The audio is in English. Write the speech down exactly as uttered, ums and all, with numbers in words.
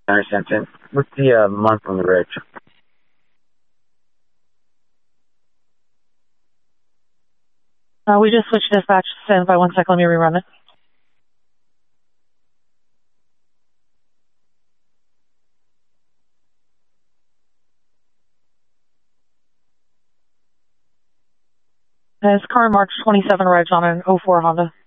I understand. And what's the uh, month on the reg? Uh, we just switched dispatch. Stand by one sec. Let me rerun it. It's car March twenty-seven reg on an oh four Honda.